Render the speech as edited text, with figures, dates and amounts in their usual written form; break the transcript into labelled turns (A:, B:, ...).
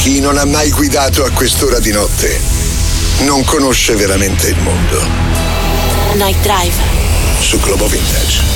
A: Chi non ha mai guidato a quest'ora di notte non conosce veramente il mondo.
B: Night Drive
A: su Globo Vintage.